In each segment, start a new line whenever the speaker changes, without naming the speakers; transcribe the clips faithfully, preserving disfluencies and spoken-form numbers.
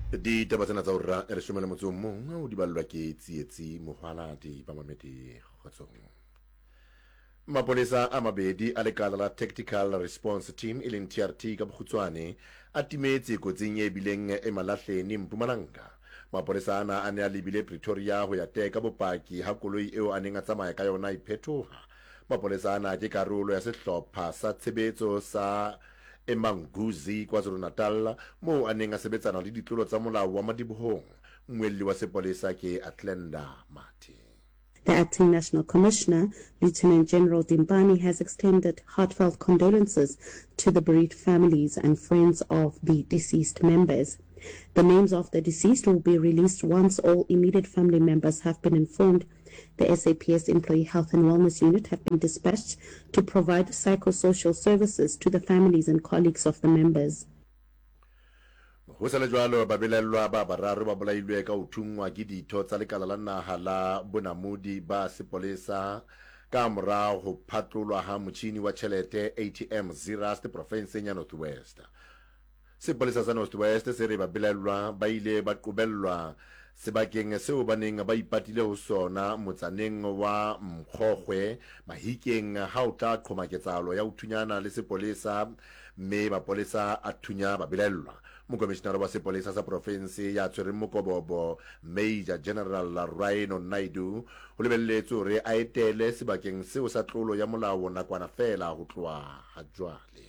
di taba tsena tsa hora e leshome le motso o mong o di ballwa ke tsietsi mohwaladi ba mamedi kgotsong. Mapolesa a mabedi a lekala la Tactical Response Team e leng T R T ka bokgutswane a timetse kotsing e bileng e Malahleni Mpumalanga. Mapolesa ana a ne a lebile Pretoria ho ya teka bopaki ha koloi eo a neng a tsamaya ka yona iphethoha. Mapolesa ana ke karolo ya sehlopha sa tshebetso sa eManguzi KwaZulu-Natal mo a neng a sebetsana le ditlolo tsa molao wa Madibohong. Mmuelli wa sepolesa ke Atlenda Mati.
The Acting National Commissioner, Lieutenant General Dimpani, has extended heartfelt condolences to the bereaved families and friends of the deceased members. The names of the deceased will be released once all immediate family members have been informed. The S A P S Employee Health and Wellness Unit have been dispatched to provide psychosocial services to the families and colleagues of the members.
Ho sa le jwalo babelellwa ba bararo ba bolailwe ka ho thungwa ke ditho tsa lekala la naha la bonamodi ba sepolesa ka mora ho phatlolwa ha motjhini wa tjhelete A T M Zeerust provinseng ya North West. Sepolesa sa North West se re babelellwa ba ile ba qobellwa sebakeng seo ba neng ba ipatile ho sona motsaneng wa Mkhokgwe mahikeng ha o tla qhoma ketsalo ya ho thunyana le sepolesa mme mapolesa a thunya babelellwa. Mokomishenara wa sepolesa sa province ya tshwereng mokobobo Major General Rhino Naidu ho lebelletswe hore a etele sebakeng seo sa tlolo ya molao nakwana fela ho tloha ha jwale.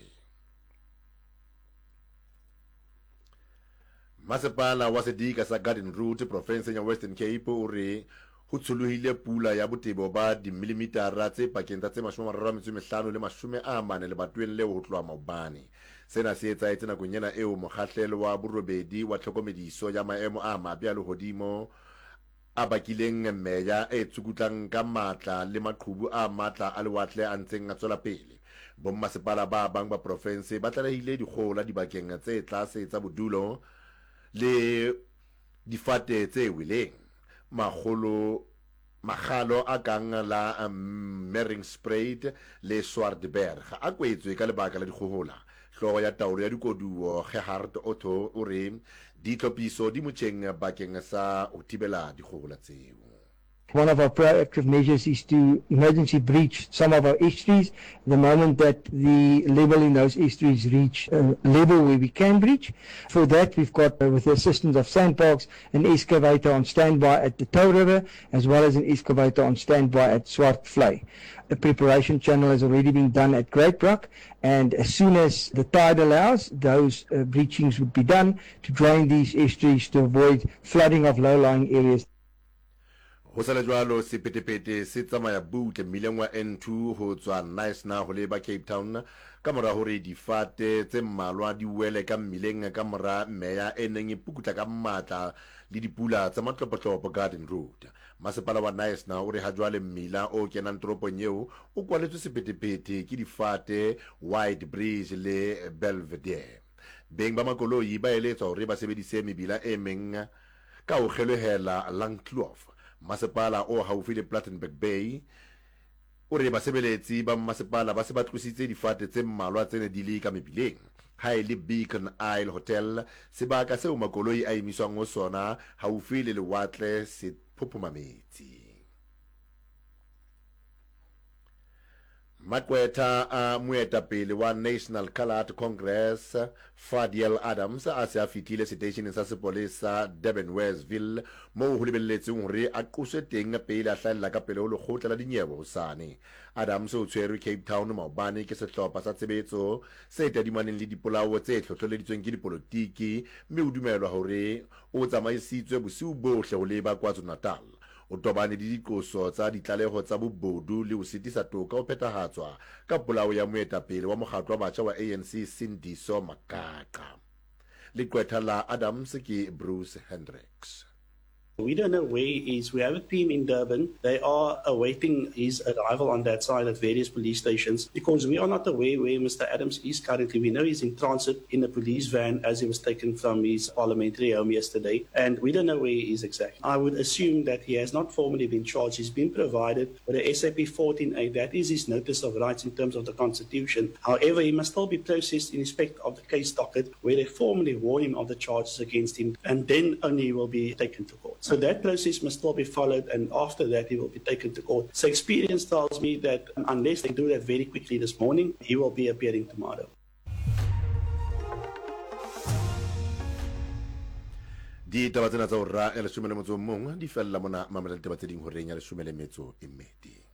Masepala wa sedika sa Garden Route province ya Western Cape o re ho tshuluhile pula ya botebo ba dimilimitara tse pakeng tsa tse mashome a mararo a metso e mehlano le mashome a mane lebatoweng leo ho tloha maobane. Sena se etsahetse nakong ena eo mokgahlelo wa borobedi wa tlhokomediso ya maemo a mabe a lehodimo a bakileng meya e tsukutlang ka matla le maqhubu a matla a lewatle a ntseng a tswela pele. Bommasepala ba bang ba province ba tlalehile dikgohola dibakeng tse tlase tsa bodulo le difate tse weleng. Magolo magalo a kang la um, Maringspreid le Swartberg a kwetswe ka lebaka la dikgohola. Hlogo ya taolo ya dikoduo Gerhard Otto o re ditlhophiso di motjheng bakeng sa ho thibela dikgohola tseo.
One of our proactive measures is to emergency breach some of our estuaries. The moment that the level in those estuaries reach a level where we can breach, for that we've got, uh, with the assistance of Sandparks, an excavator on standby at the Tow River, as well as an excavator on standby at Swartvlei. A preparation channel has already been done at Great Brook, and as soon as the tide allows, those uh, breachings would be done to drain these estuaries to avoid flooding of low-lying areas.
Ho sa le jwalo sepetepete se tsamaya butle mmileng wa N two ho tswa Knysna ho leba Cape Town ka mora hore difate tse mmalwa di wele ka mmileng ka mora meya e neng e pukutla ka matla le dipula tsa matlopotlopo Garden Road. Masepala wa Knysna o re ha jwale mmila o kenang toropong eo o kwaletswe sepetepete ke difate Wide Bridge le Belvedere. Beng ba makoloi ba eletswa hore ba sebedise mebila e meng ka ho kgelohela Langkloof. Masepala o haufi le Plettenberg Bay o re basebeletsi ba masepala ba se ba tlositse difate tse mmalwa tsene di le ka mebileng. Ha e le Beacon Isle Hotel sebaka seo makoloi a emiswang ho sona haufi le lewatle se phophomametsi. Makweta a moetapele wa National Coloured Congress Fadiel Adams a se a fitile seteisheneng sa sepolesa Durban Westville moo ho lebelletsweng hore a qoswe teng pele a hlahella ka pele ho lekgotla la dinyewe hosane. Adams o tshwerwe Cape Town maobane ke sehlopha sa tshebetso se tadimaneng le dipolao tse hlohloleditsweng ke dipolotiki mme o dumelwa hore o tsamaisitswe bosiu bohle ho leba KwaZulu-Natal. O tobane di dikoso tsa ditlaleho tsa bobodu le ho sitisa toka o phethahatswa ka polao ya moetapele wa mokgatlo wa batjha wa A N C Sindiso Makaka. Leqwetha la Adams ke Bruce Hendricks.
We don't know where he is. We have a team in Durban. They are awaiting his arrival on that side at various police stations because we are not aware where Mister Adams is currently. We know he's in transit in a police van as he was taken from his parliamentary home yesterday, and we don't know where he is exactly. I would assume that he has not formally been charged. He's been provided with a S A P fourteen A. That is his notice of rights in terms of the Constitution. However, he must still be processed in respect of the case docket where they formally warn him of the charges against him, and then only he will be taken to court. So that process must still be followed, and after that he will be taken to court. So experience tells me that unless they do that very quickly this morning, he will be appearing tomorrow.
Di taba tsena tsa hora e leshome le motso o mong di fella mona mamelela taba tse ding horeng ya leshome le metso e mmedi.